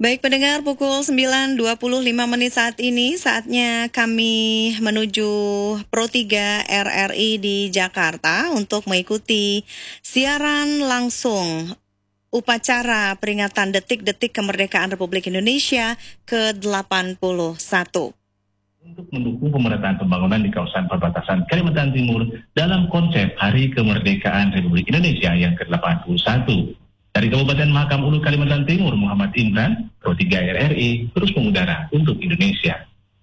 Baik pendengar, pukul 9.25 saat ini, saatnya kami menuju Pro 3 RRI di Jakarta untuk mengikuti siaran langsung upacara peringatan detik-detik kemerdekaan Republik Indonesia ke-81. Untuk mendukung pemerataan pembangunan di kawasan perbatasan Kalimantan Timur dalam konsep Hari Kemerdekaan Republik Indonesia yang ke-81. Dari Kabupaten Mahakam Ulu, Kalimantan Timur, Muhammad Imran, Pro 3 RRI, terus mengudara untuk Indonesia.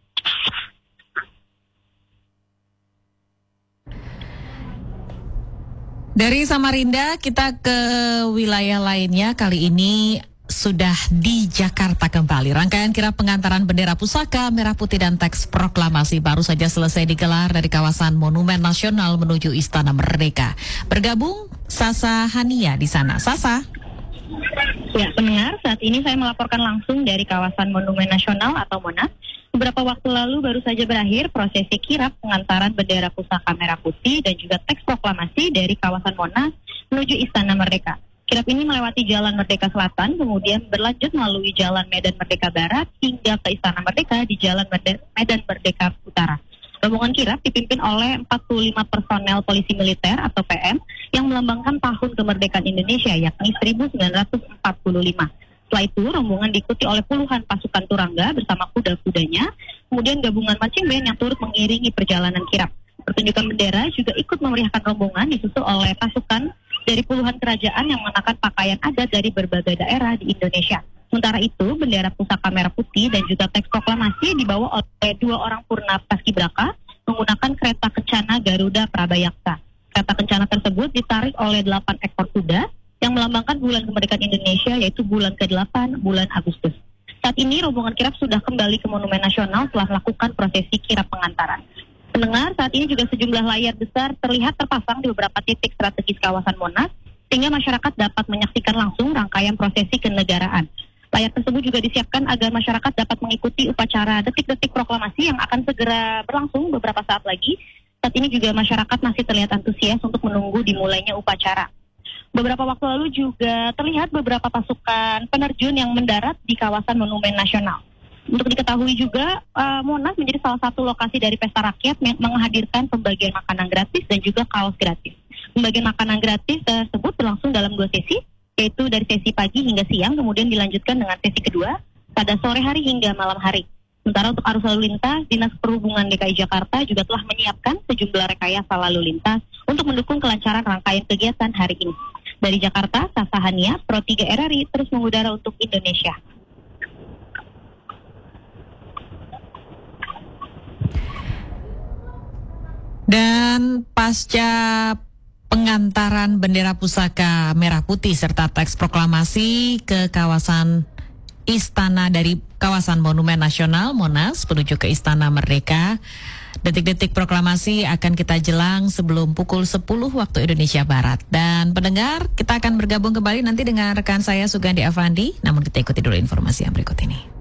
Dari Samarinda kita ke wilayah lainnya, kali ini sudah di Jakarta kembali. Rangkaian kirap pengantaran bendera pusaka, merah putih dan teks proklamasi baru saja selesai digelar dari kawasan Monumen Nasional menuju Istana Merdeka. Bergabung Sasa Hania di sana. Sasa. Ya, pendengar, saat ini saya melaporkan langsung dari kawasan Monumen Nasional atau Monas. Beberapa waktu lalu baru saja berakhir prosesi kirap pengantaran bendera pusaka merah putih dan juga teks proklamasi dari kawasan Monas menuju Istana Merdeka. Kirap ini melewati Jalan Merdeka Selatan, kemudian berlanjut melalui Jalan Medan Merdeka Barat hingga ke Istana Merdeka di Jalan Medan Merdeka Utara. Rombongan kirap dipimpin oleh 45 personel polisi militer atau PM yang melambangkan tahun kemerdekaan Indonesia yakni 1945. Setelah itu, rombongan diikuti oleh puluhan pasukan turangga bersama kuda-kudanya, kemudian gabungan marching band yang turut mengiringi perjalanan kirap. Pertunjukan bendera juga ikut memeriahkan rombongan disusul oleh pasukan dari puluhan kerajaan yang mengenakan pakaian adat dari berbagai daerah di Indonesia. Sementara itu, bendera pusaka merah putih dan juga teks proklamasi dibawa oleh 2 orang purna paskibraka menggunakan kereta kencana Garuda Prabayaksa. Kereta kencana tersebut ditarik oleh 8 ekor kuda yang melambangkan bulan kemerdekaan Indonesia, yaitu bulan ke-8, bulan Agustus. Saat ini rombongan kirap sudah kembali ke Monumen Nasional setelah melakukan prosesi kirap pengantaran. Pendengar, saat ini juga sejumlah layar besar terlihat terpasang di beberapa titik strategis kawasan Monas, sehingga masyarakat dapat menyaksikan langsung rangkaian prosesi kenegaraan. Layar tersebut juga disiapkan agar masyarakat dapat mengikuti upacara detik-detik proklamasi yang akan segera berlangsung beberapa saat lagi. Saat ini juga masyarakat masih terlihat antusias untuk menunggu dimulainya upacara. Beberapa waktu lalu juga terlihat beberapa pasukan penerjun yang mendarat di kawasan Monumen Nasional. Untuk diketahui juga, Monas menjadi salah satu lokasi dari pesta rakyat yang menghadirkan pembagian makanan gratis dan juga kaos gratis. Pembagian makanan gratis tersebut berlangsung dalam 2 sesi, yaitu dari sesi pagi hingga siang, kemudian dilanjutkan dengan sesi kedua pada sore hari hingga malam hari. Sementara untuk arus lalu lintas, Dinas Perhubungan DKI Jakarta juga telah menyiapkan sejumlah rekayasa lalu lintas untuk mendukung kelancaran rangkaian kegiatan hari ini. Dari Jakarta, Sasa Hania, Pro 3 RRI, terus mengudara untuk Indonesia. Dan pasca pengantaran bendera pusaka merah putih serta teks proklamasi ke kawasan Istana dari kawasan Monumen Nasional Monas menuju ke Istana Merdeka, detik-detik proklamasi akan kita jelang sebelum pukul 10 waktu Indonesia Barat. Dan pendengar, kita akan bergabung kembali nanti dengan rekan saya Sugandi Avandi, namun kita ikuti dulu informasi yang berikut ini.